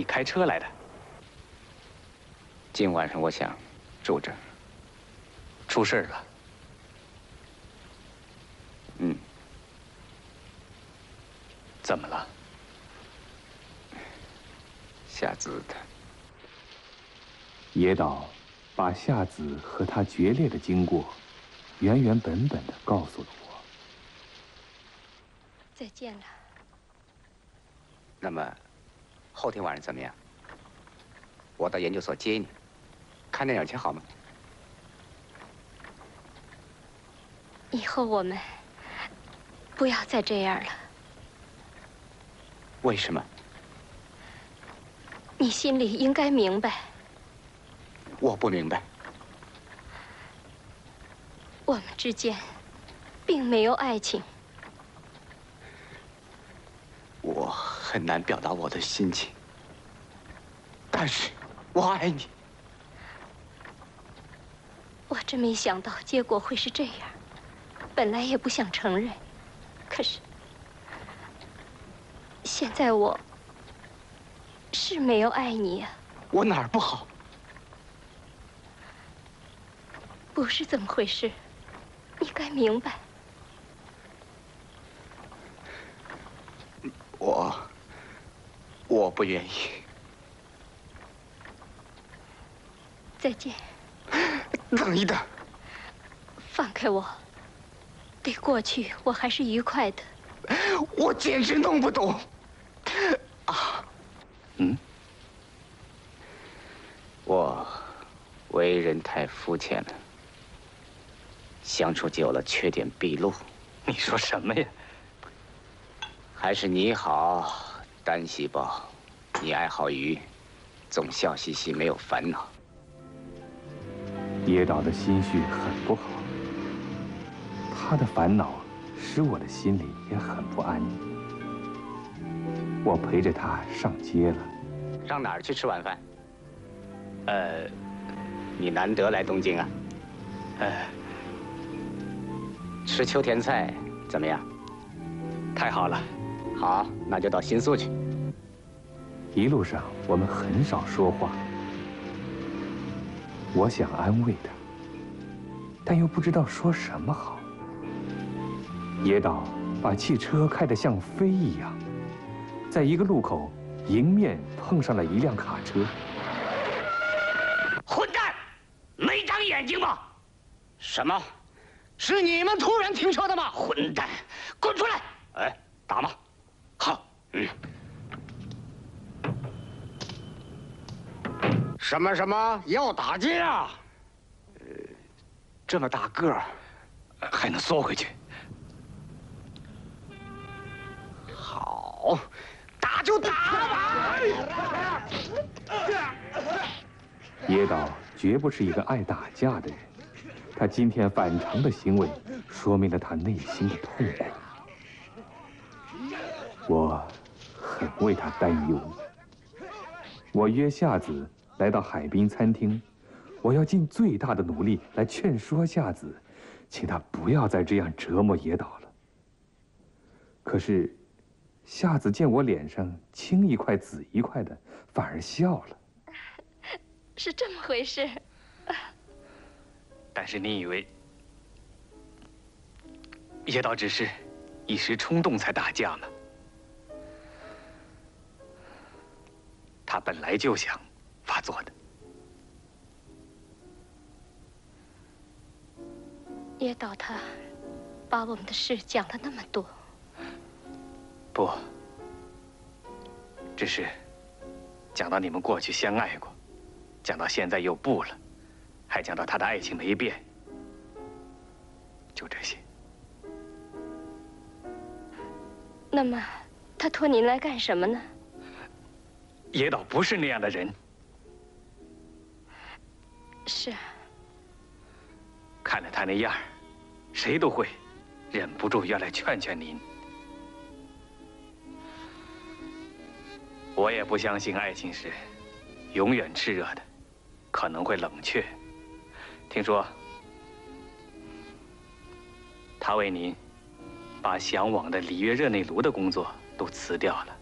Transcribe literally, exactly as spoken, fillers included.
你开车来的？ 今晚上我想住这儿。 出事了？ 嗯。 怎么了？ 夏子他。 野岛把夏子和他决裂的经过，原原本本的告诉了我。 再见了。 那么，后天晚上怎么样？我到研究所接你，看电影去好吗？ 以后我们不要再这样了。 为什么？ 你心里应该明白。 我不明白。 我们之间并没有爱情。 我很难表达我的心情，但是我爱你。 我真没想到结果会是这样，本来也不想承认，可是现在我是没有爱你呀。 我哪儿不好？ 不是怎么回事，你该明白。 我我不愿意。 再见。 等一等。 放开我。对过去我还是愉快的。 我简直弄不懂。啊。 嗯。我为人太肤浅了，相处久了缺点毕露。 你说什么呀？ 还是你好，单细胞，你爱好鱼，总笑嘻嘻，没有烦恼。 野岛的心绪很不好，他的烦恼使我的心里也很不安。我陪着他上街了。 上哪儿去吃晚饭？ 呃， 你难得来东京啊。 呃， 吃秋田菜怎么样？ 太好了。 好，那就到新宿去。 一路上我们很少说话。我想安慰他，但又不知道说什么好。野岛把汽车开得像飞一样，在一个路口迎面碰上了一辆卡车。 混蛋，没长眼睛吗？什么？是你们突然停车的吗？混蛋，滚出来！哎，打吗？好，嗯。 什么什么要打架？呃，这么大个儿， 还能缩回去？ 好，打就打吧！ 野岛绝不是一个爱打架的人，他今天反常的行为，说明了他内心的痛苦。我很为他担忧。我约夏子来到海滨餐厅，我要尽最大的努力来劝说夏子，请他不要再这样折磨野岛了。可是，夏子见我脸上青一块紫一块的，反而笑了。 是这么回事。 但是你以为野岛只是一时冲动才打架吗？他本来就想发作的。 野岛他把我们的事讲了那么多。 不，只是讲到你们过去相爱过，讲到现在又不了，还讲到他的爱情没变，就这些。 那么，他托您来干什么呢？ 野岛不是那样的人。 是。 看了他那样，谁都会忍不住要来劝劝您。我也不相信爱情是永远炽热的，可能会冷却。听说他为您把向往的里约热内卢的工作都辞掉了。